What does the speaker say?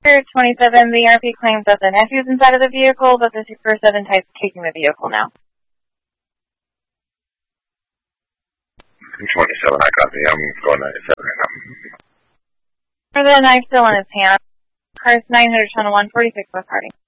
27, the RP claims that the nephew's inside of the vehicle, but the Super 7 type's taking the vehicle now. 27, I copy. I'm going 97 right now. For the knife still in his hand. Cars 900 channel 146 West Harding.